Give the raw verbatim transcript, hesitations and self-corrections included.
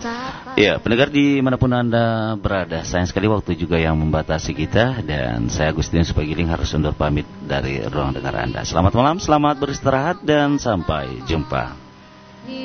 Ya, pendengar dimanapun Anda berada, sayang sekali waktu juga yang membatasi kita. Dan saya Agustinus Pagiling harus undur pamit dari ruang dengar Anda. Selamat malam, selamat beristirahat, dan sampai jumpa.